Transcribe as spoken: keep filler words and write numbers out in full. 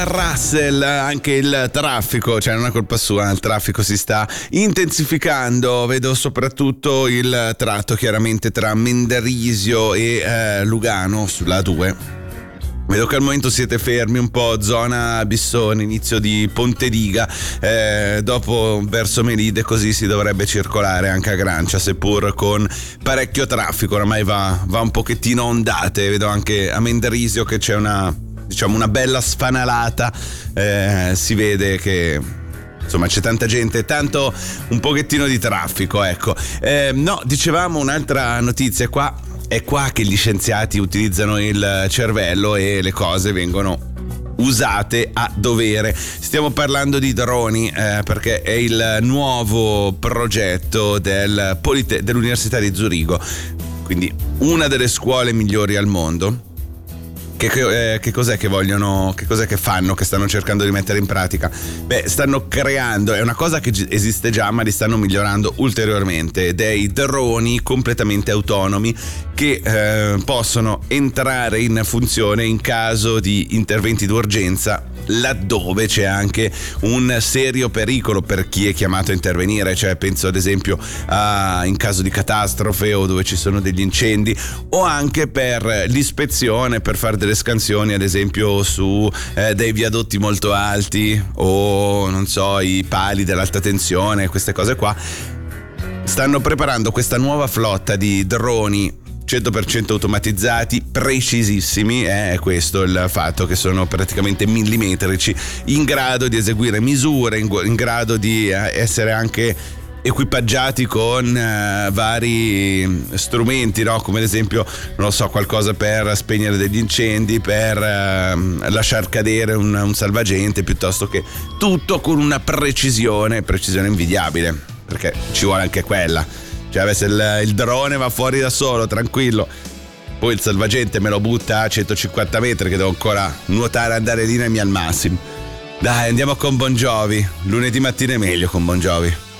Russell, anche il traffico, cioè non è colpa sua, il traffico si sta intensificando, vedo soprattutto il tratto chiaramente tra Mendarisio e eh, Lugano sulla due. Vedo che al momento siete fermi un po' zona Bissone, inizio di Pontediga, eh, dopo verso Melide, così si dovrebbe circolare anche a Grancia, seppur con parecchio traffico, oramai va, va un pochettino a ondate. Vedo anche a Mendarisio che c'è una, diciamo, una bella sfanalata, eh, si vede che insomma c'è tanta gente, tanto un pochettino di traffico, ecco. Eh, no, dicevamo un'altra notizia qua. È qua che gli scienziati utilizzano il cervello e le cose vengono usate a dovere. Stiamo parlando di droni, eh, perché è il nuovo progetto del Polite- dell'Università di Zurigo, quindi una delle scuole migliori al mondo. Che, che, eh, che cos'è che vogliono, che cos'è che fanno, che stanno cercando di mettere in pratica? Beh, stanno creando, è una cosa che esiste già, ma li stanno migliorando ulteriormente, dei droni completamente autonomi che eh, possono entrare in funzione in caso di interventi d'urgenza, laddove c'è anche un serio pericolo per chi è chiamato a intervenire, cioè penso ad esempio a, in caso di catastrofe o dove ci sono degli incendi, o anche per l'ispezione, per fare delle scansioni ad esempio su eh, dei viadotti molto alti o non so i pali dell'alta tensione, queste cose qua. Stanno preparando questa nuova flotta di droni cento per cento automatizzati, precisissimi, è eh, questo il fatto, che sono praticamente millimetrici, in grado di eseguire misure, in, in grado di eh, essere anche equipaggiati con uh, vari strumenti, no? Come ad esempio, non lo so, qualcosa per spegnere degli incendi, per uh, lasciar cadere un, un salvagente, piuttosto che tutto con una precisione, precisione invidiabile, perché ci vuole anche quella. Cioè, se il, il drone va fuori da solo, tranquillo, poi il salvagente me lo butta a centocinquanta metri che devo ancora nuotare, andare linea al massimo. Dai, andiamo con Bon Jovi. Lunedì mattina è meglio con Bon Jovi.